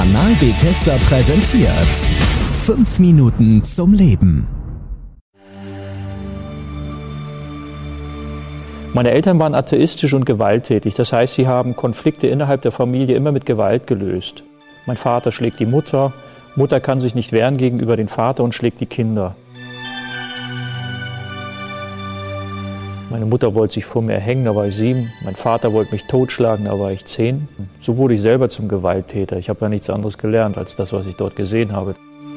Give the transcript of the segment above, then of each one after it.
Kanal Bethesda präsentiert 5 Minuten zum Leben. Meine Eltern waren atheistisch und gewalttätig. Das heißt, sie haben Konflikte innerhalb der Familie immer mit Gewalt gelöst. Mein Vater schlägt die Mutter, Mutter kann sich nicht wehren gegenüber dem Vater und schlägt die Kinder. Meine Mutter wollte sich vor mir erhängen, da war ich 7. Mein Vater wollte mich totschlagen, da war ich 10. So wurde ich selber zum Gewalttäter. Ich habe ja nichts anderes gelernt als das, was ich dort gesehen habe.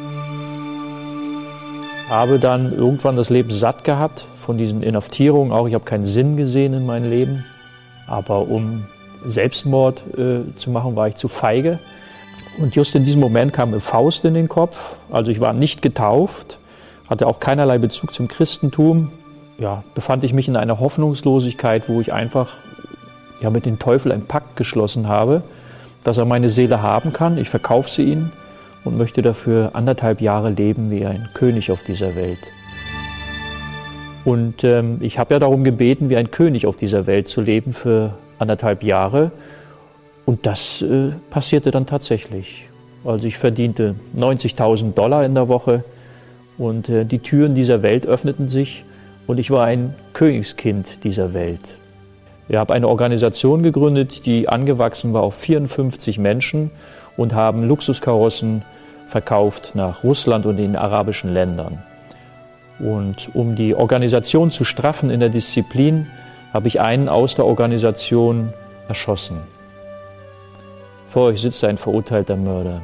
Habe dann irgendwann das Leben satt gehabt von diesen Inhaftierungen. Auch ich habe keinen Sinn gesehen in meinem Leben. Aber um Selbstmord zu machen, war ich zu feige. Und just in diesem Moment kam mir Faust in den Kopf. Also ich war nicht getauft, hatte auch keinerlei Bezug zum Christentum. Ja, befand ich mich in einer Hoffnungslosigkeit, wo ich einfach mit dem Teufel einen Pakt geschlossen habe, dass er meine Seele haben kann. Ich verkaufe sie ihm und möchte dafür 1,5 Jahre leben wie ein König auf dieser Welt. Und ich habe ja darum gebeten, wie ein König auf dieser Welt zu leben für 1,5 Jahre. Und das passierte dann tatsächlich. Also ich verdiente $90.000 in der Woche und die Türen dieser Welt öffneten sich. Und ich war ein Königskind dieser Welt. Wir haben eine Organisation gegründet, die angewachsen war auf 54 Menschen und haben Luxuskarossen verkauft nach Russland und den arabischen Ländern. Und um die Organisation zu straffen in der Disziplin, habe ich einen aus der Organisation erschossen. Vor euch sitzt ein verurteilter Mörder.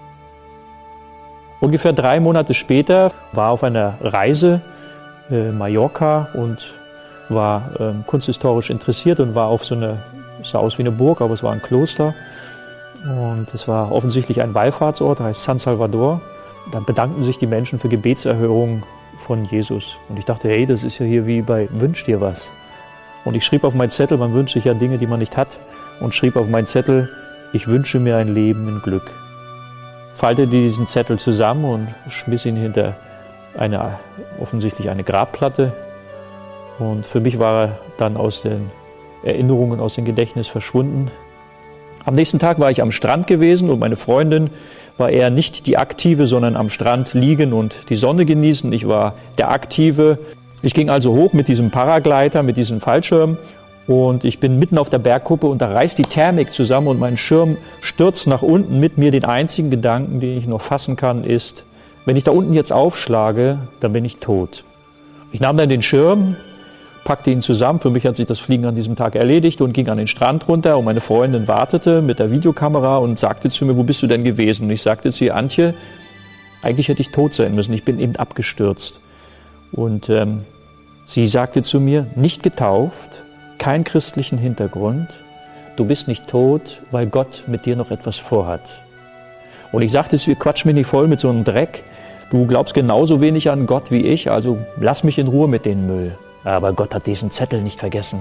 Ungefähr 3 Monate später war auf einer Reise Mallorca und war kunsthistorisch interessiert und war auf sah aus wie eine Burg, aber es war ein Kloster. Und es war offensichtlich ein Wallfahrtsort, heißt San Salvador. Da bedankten sich die Menschen für Gebetserhörungen von Jesus. Und ich dachte, hey, das ist ja hier wie bei Wünsch dir was. Und ich schrieb auf meinen Zettel, man wünscht sich ja Dinge, die man nicht hat. Und schrieb auf meinen Zettel, ich wünsche mir ein Leben in Glück. Faltete diesen Zettel zusammen und schmiss ihn hinter offensichtlich eine Grabplatte. Und für mich war er dann aus den Erinnerungen, aus dem Gedächtnis verschwunden. Am nächsten Tag war ich am Strand gewesen und meine Freundin war eher nicht die Aktive, sondern am Strand liegen und die Sonne genießen. Ich war der Aktive. Ich ging also hoch mit diesem Paragleiter, mit diesem Fallschirm und ich bin mitten auf der Bergkuppe und da reißt die Thermik zusammen und mein Schirm stürzt nach unten mit mir. Den einzigen Gedanken, den ich noch fassen kann, ist, wenn ich da unten jetzt aufschlage, dann bin ich tot. Ich nahm dann den Schirm, packte ihn zusammen, für mich hat sich das Fliegen an diesem Tag erledigt und ging an den Strand runter und meine Freundin wartete mit der Videokamera und sagte zu mir, wo bist du denn gewesen? Und ich sagte zu ihr, Antje, eigentlich hätte ich tot sein müssen, ich bin eben abgestürzt. Und sie sagte zu mir, nicht getauft, keinen christlichen Hintergrund, du bist nicht tot, weil Gott mit dir noch etwas vorhat. Und ich sagte zu ihr, quatsch mich nicht voll mit so einem Dreck, du glaubst genauso wenig an Gott wie ich, also lass mich in Ruhe mit dem Müll. Aber Gott hat diesen Zettel nicht vergessen.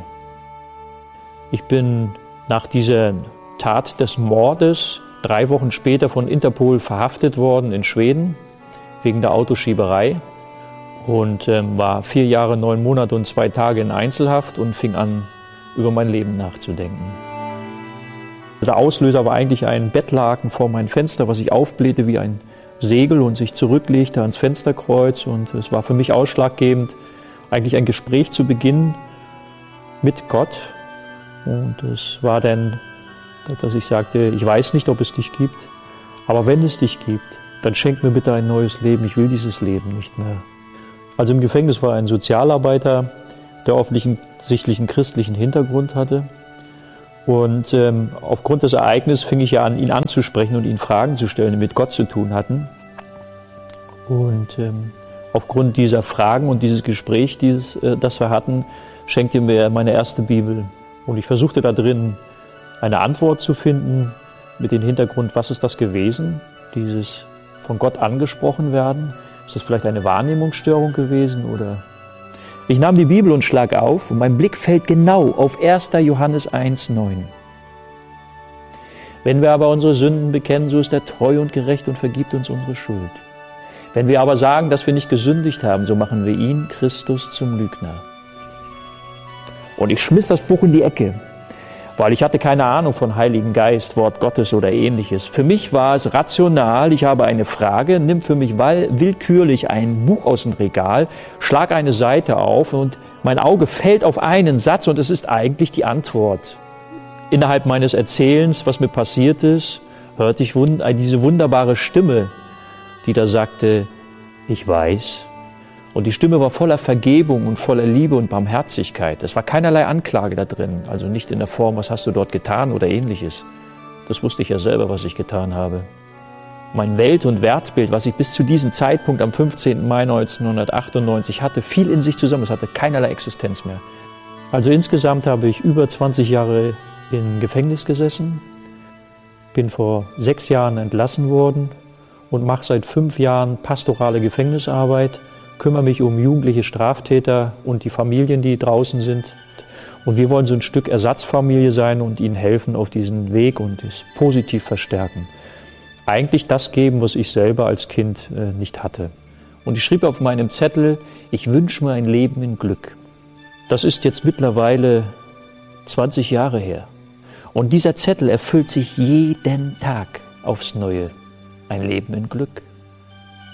Ich bin nach dieser Tat des Mordes 3 Wochen später von Interpol verhaftet worden in Schweden, wegen der Autoschieberei. Und war 4 Jahre, 9 Monate und 2 Tage in Einzelhaft und fing an, über mein Leben nachzudenken. Der Auslöser war eigentlich ein Bettlaken vor meinem Fenster, was sich aufblähte wie ein Segel und sich zurücklegte ans Fensterkreuz. Und es war für mich ausschlaggebend, eigentlich ein Gespräch zu beginnen mit Gott. Und es war dann, dass ich sagte, ich weiß nicht, ob es dich gibt, aber wenn es dich gibt, dann schenk mir bitte ein neues Leben. Ich will dieses Leben nicht mehr. Also im Gefängnis war ein Sozialarbeiter, der offensichtlich einen christlichen Hintergrund hatte. Und aufgrund des Ereignisses fing ich ja an, ihn anzusprechen und ihn Fragen zu stellen, die mit Gott zu tun hatten. Und aufgrund dieser Fragen und dieses Gesprächs, das wir hatten, schenkte mir meine erste Bibel. Und ich versuchte da drin eine Antwort zu finden mit dem Hintergrund, was ist das gewesen, dieses von Gott angesprochen werden? Ist das vielleicht eine Wahrnehmungsstörung gewesen oder? Ich nahm die Bibel und schlag auf und mein Blick fällt genau auf 1. Johannes 1,9. Wenn wir aber unsere Sünden bekennen, so ist er treu und gerecht und vergibt uns unsere Schuld. Wenn wir aber sagen, dass wir nicht gesündigt haben, so machen wir ihn, Christus, zum Lügner. Und ich schmiss das Buch in die Ecke, weil ich hatte keine Ahnung von Heiligen Geist, Wort Gottes oder Ähnliches. Für mich war es rational, ich habe eine Frage, nimm für mich willkürlich ein Buch aus dem Regal, schlag eine Seite auf und mein Auge fällt auf einen Satz und es ist eigentlich die Antwort. Innerhalb meines Erzählens, was mir passiert ist, hörte ich diese wunderbare Stimme, die da sagte, ich weiß. Und die Stimme war voller Vergebung und voller Liebe und Barmherzigkeit. Es war keinerlei Anklage da drin, also nicht in der Form, was hast du dort getan oder Ähnliches. Das wusste ich ja selber, was ich getan habe. Mein Welt- und Wertbild, was ich bis zu diesem Zeitpunkt am 15. Mai 1998 hatte, fiel in sich zusammen. Es hatte keinerlei Existenz mehr. Also insgesamt habe ich über 20 Jahre im Gefängnis gesessen, bin vor 6 Jahren entlassen worden und mache seit 5 Jahren pastorale Gefängnisarbeit, kümmere mich um jugendliche Straftäter und die Familien, die draußen sind. Und wir wollen so ein Stück Ersatzfamilie sein und ihnen helfen auf diesen Weg und es positiv verstärken. Eigentlich das geben, was ich selber als Kind nicht hatte. Und ich schrieb auf meinem Zettel, ich wünsche mir ein Leben in Glück. Das ist jetzt mittlerweile 20 Jahre her. Und dieser Zettel erfüllt sich jeden Tag aufs Neue. Ein Leben in Glück.